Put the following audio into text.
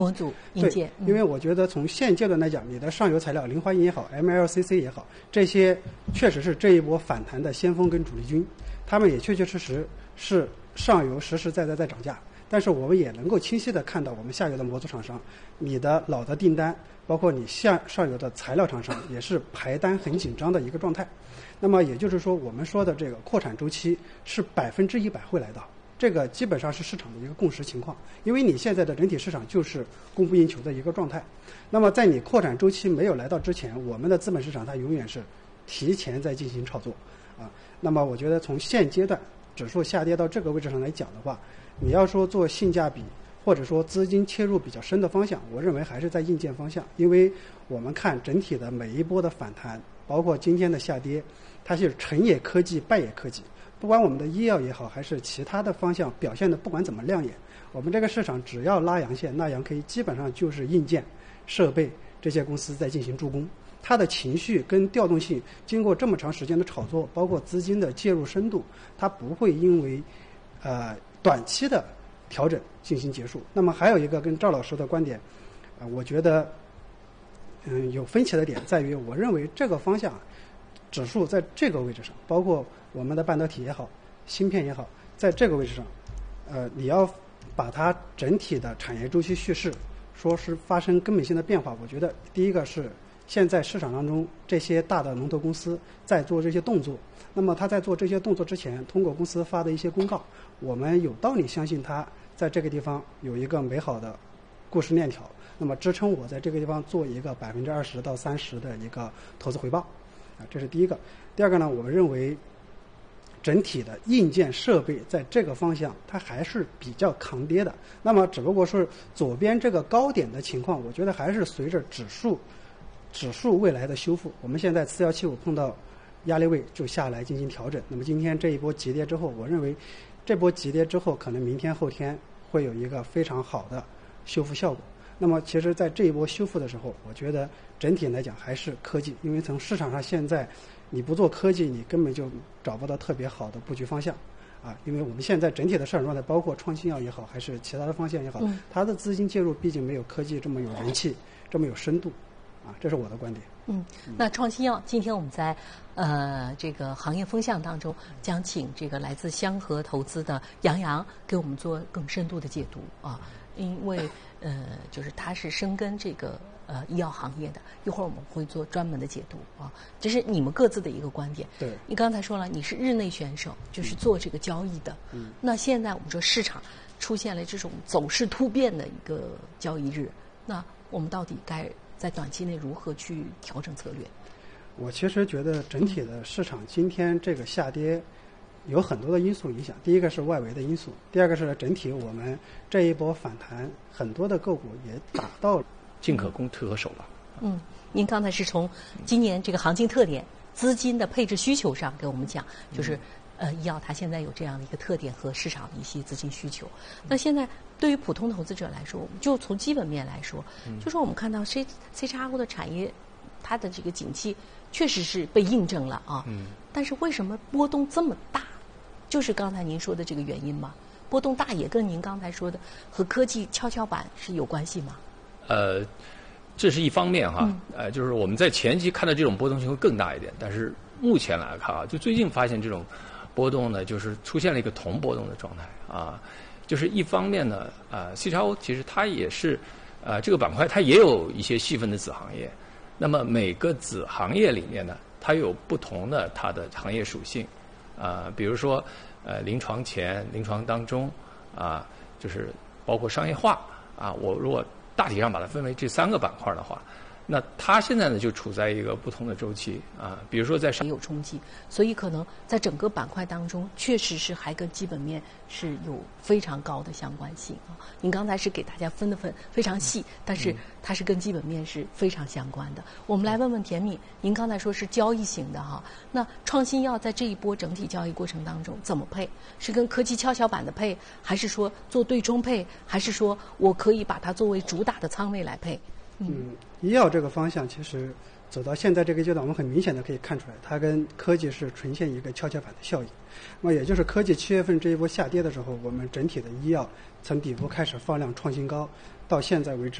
模组硬件。 因为我觉得从现阶段来讲，你的上游材料磷化铟也好 ，MLCC 也好，这些确实是这一波反弹的先锋跟主力军，他们也确确实实是上游实实在在在涨价。但是我们也能够清晰地看到，我们下游的模组厂商，你的老的订单，包括你上游的材料厂商，也是排单很紧张的一个状态。那么也就是说，我们说的这个扩产周期是100%会来到，这个基本上是市场的一个共识情况。因为你现在的整体市场就是供不应求的一个状态。那么在你扩产周期没有来到之前，我们的资本市场它永远是提前在进行炒作啊。那么我觉得从现阶段指数下跌到这个位置上来讲的话，你要说做性价比或者说资金切入比较深的方向，我认为还是在硬件方向。因为我们看整体的每一波的反弹，包括今天的下跌，它是成也科技败也科技。不管我们的医药也好，还是其他的方向表现的不管怎么亮眼，我们这个市场只要拉阳线、纳阳 K， 基本上就是硬件、设备这些公司在进行助攻。它的情绪跟调动性经过这么长时间的炒作，包括资金的介入深度，它不会因为短期的调整进行结束。那么还有一个跟赵老师的观点，我觉得有分歧的点在于，我认为这个方向指数在这个位置上，包括我们的半导体也好，芯片也好，在这个位置上，你要把它整体的产业周期叙事说是发生根本性的变化，我觉得第一个是现在市场当中这些大的龙头公司在做这些动作。那么他在做这些动作之前，通过公司发的一些公告，我们有道理相信他在这个地方有一个美好的故事链条，那么支撑我在这个地方做一个20%到30%的一个投资回报，这是第一个。第二个呢，我们认为整体的硬件设备在这个方向它还是比较抗跌的。那么只不过是左边这个高点的情况，我觉得还是随着指数未来的修复，我们现在4175碰到压力位就下来进行调整。那么今天这一波急跌之后，我认为这波急跌之后可能明天后天会有一个非常好的修复效果。那么其实在这一波修复的时候，我觉得整体来讲还是科技，因为从市场上现在你不做科技，你根本就找不到特别好的布局方向啊。因为我们现在整体的市场状态，包括创新药也好，还是其他的方向也好，它的资金介入毕竟没有科技这么有人气，这么有深度啊，这是我的观点。 那创新药今天我们在这个行业风向当中，将请这个来自香河投资的杨洋给我们做更深度的解读啊，因为就是他是深耕这个医药行业的，一会儿我们会做专门的解读啊，这是你们各自的一个观点。 对， 你刚才说了你是日内选手，就是做这个交易的。那现在我们说市场出现了这种走势突变的一个交易日，那我们到底该在短期内如何去调整策略？ 我其实觉得整体的市场今天这个下跌有很多的因素影响。第一个是外围的因素，第二个是整体我们这一波反弹，很多的个股也打到了进可攻退可守吧。 您刚才是从今年这个行情特点、资金的配置需求上给我们讲，就是医药它现在有这样的一个特点和市场的一些资金需求。那现在对于普通投资者来说，我们就从基本面来说，就说我们看到 CXO 的产业，它的这个景气确实是被印证了啊。但是为什么波动这么大？就是刚才您说的这个原因吗？波动大也跟您刚才说的和科技跷跷板是有关系吗？ 这是一方面哈，就是我们在前期看到这种波动性会更大一点，但是目前来看啊，就最近发现这种波动呢，就是出现了一个同波动的状态啊。就是一方面呢，CXO 其实它也是这个板块它也有一些细分的子行业，那么每个子行业里面呢，它有不同的它的行业属性比如说临床前、临床当中就是包括商业化我如果大体上把它分为这3个板块的话，那它现在呢就处在一个不同的周期比如说在有冲击，所以可能在整个板块当中，确实是还跟基本面是有非常高的相关性您刚才是给大家分非常细，但是它是跟基本面是非常相关的。我们来问问田敏，您刚才说是交易型的那创新药在这一波整体交易过程当中怎么配？是跟科技跷跷板的配，还是说做对冲配，还是说我可以把它作为主打的仓位来配？ 医药这个方向其实走到现在这个阶段，我们很明显的可以看出来，它跟科技是呈现一个跷跷板的效应。那么也就是科技7月份这一波下跌的时候，我们整体的医药从底部开始放量创新高， 到现在为止。